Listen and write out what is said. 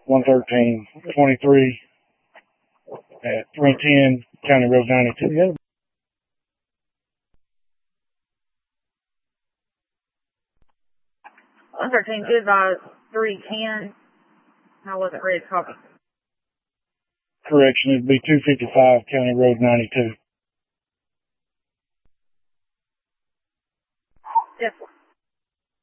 11323 at 310 County Road 92. 113, good by 310. How was it read? Copy. Correction, it'd be 255 County Road 92.